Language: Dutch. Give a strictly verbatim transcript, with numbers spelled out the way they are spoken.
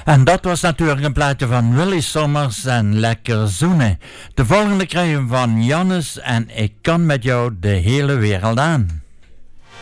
En dat was natuurlijk een plaatje van Willy Sommers en Lekker Zoenen. De volgende krijgen we van Jannes en Ik kan met jou de hele wereld aan.